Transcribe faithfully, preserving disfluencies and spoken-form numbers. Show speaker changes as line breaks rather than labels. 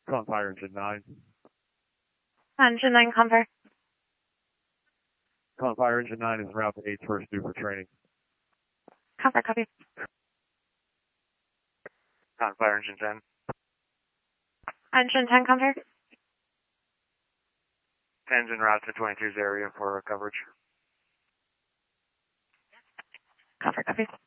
Con Fire Engine nine.
Engine nine, Confer.
Con Fire Engine nine is en route to eight's first due for training.
Confer, copy.
Con Fire Engine ten.
Engine ten, Confer.
ten's en route to twenty-two's area for coverage.
Confer, copy.